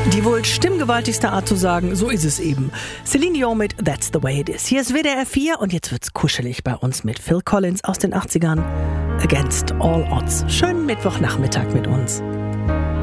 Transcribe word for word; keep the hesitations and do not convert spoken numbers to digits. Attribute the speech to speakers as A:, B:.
A: Die wohl stimmgewaltigste Art zu sagen, so ist es eben. Celine Dion mit That's the Way It Is. Hier ist W D R vier und jetzt wird's kuschelig bei uns mit Phil Collins aus den achtzigern. Against All Odds. Schönen Mittwochnachmittag mit uns.